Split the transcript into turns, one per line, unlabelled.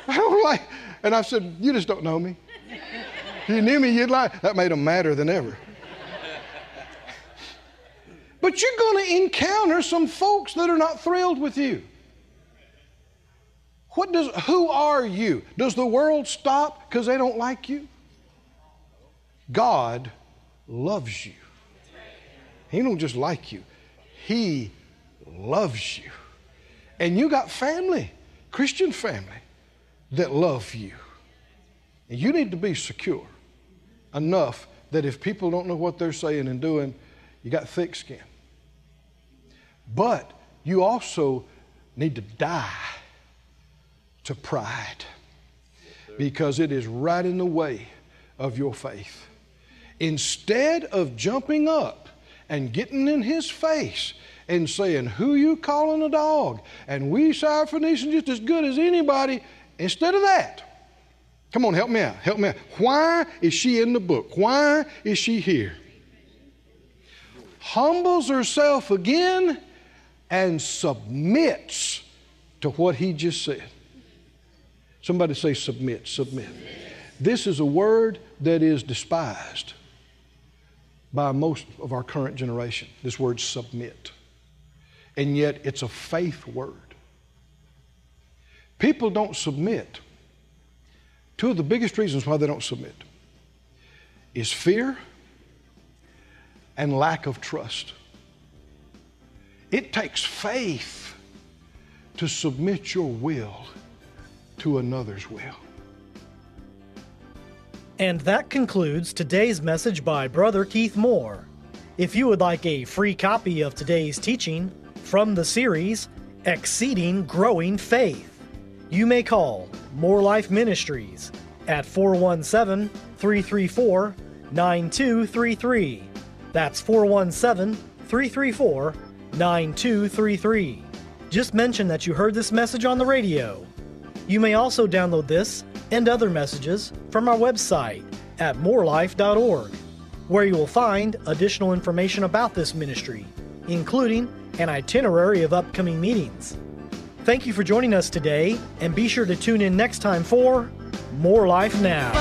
I don't like, and I said, you just don't know me. If you knew me, you'd like. That made them madder than ever. But you're going to encounter some folks that are not thrilled with you. Who are you? Does the world stop because they don't like you? God loves you. He don't just like you. He loves you. And you got family, Christian family, that love you. And you need to be secure enough that if people don't know what they're saying and doing, you got thick skin. But you also need to die to pride, because it is right in the way of your faith. Instead of jumping up and getting in his face and saying, who you calling a dog? And we Syrophoenicians just as good as anybody. Instead of that, come on, help me out. Why is she in the book? Why is she here? Humbles herself again and submits to what he just said. Somebody say submit. This is a word that is despised by most of our current generation, this word submit. And yet it's a faith word. People don't submit. Two of the biggest reasons why they don't submit is fear and lack of trust. It takes faith to submit your will to another's will.
And that concludes today's message by Brother Keith Moore. If you would like a free copy of today's teaching from the series Exceeding Growing Faith, you may call More Life Ministries at 417-334-9233. That's 417-334-9233. Just mention that you heard this message on the radio. You may also download this and other messages from our website at morelife.org, where you will find additional information about this ministry, including an itinerary of upcoming meetings. Thank you for joining us today, and be sure to tune in next time for More Life Now.